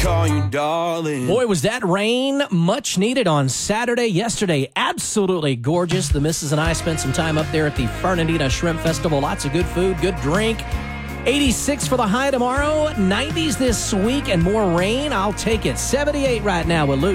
call you darling. Boy, was that rain much needed on Saturday. Yesterday, absolutely gorgeous. The missus and I spent some time up there at the Fernandina Shrimp Festival. Lots of good food, good drink. 86 for the high tomorrow, 90s this week, and more rain. I'll take it. 78 right now with Luke.